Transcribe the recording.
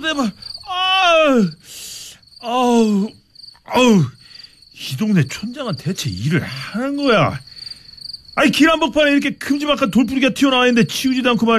대박. 아우, 이 동네 촌장은 대체 일을 하는 거야? 아니 길 한복판에 이렇게 큼지막한 돌뿌리가 튀어나와 있는데 치우지도 않고 말이야.